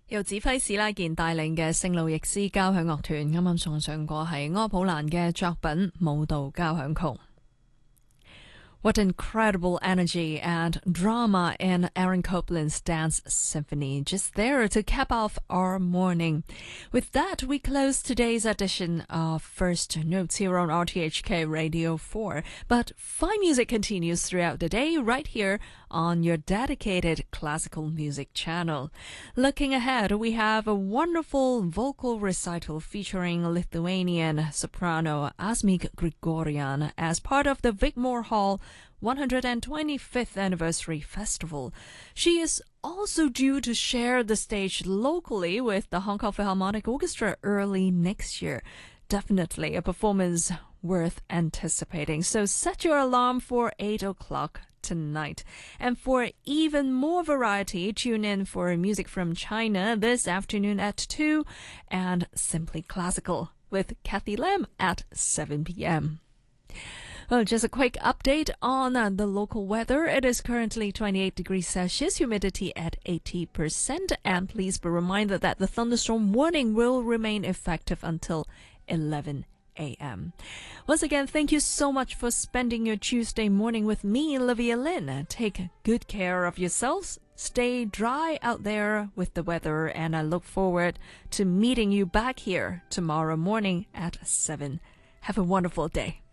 由指揮史拉健帶領嘅聖路易斯交響樂團啱啱送上過係柯普蘭嘅作品舞蹈交響曲。What incredible energy and drama in Aaron Copland's Dance Symphony, just there to cap off our morning. With that, we close today's edition of First Notes here on RTHK Radio 4. But fine music continues throughout the day right here on your dedicated classical music channel. Looking ahead, we have a wonderful vocal recital featuring Lithuanian soprano Asmik Grigorian as part of the Wigmore Hall 125th Anniversary Festival. She is also due to share the stage locally with the Hong Kong Philharmonic Orchestra early next year. Definitely a performance worth anticipating. So set your alarm for 8 o'clock tonight. And for even more variety, tune in for music from China this afternoon at 2 and Simply Classical with Kathy Lam at 7 p.m. Well, just a quick update on the local weather. It is currently 28 degrees Celsius, humidity at 80%. And please be reminded that the thunderstorm warning will remain effective until 11 a.m. Once again, thank you so much for spending your Tuesday morning with me, Olivia Lin. Take good care of yourselves. Stay dry out there with the weather. And I look forward to meeting you back here tomorrow morning at 7. Have a wonderful day.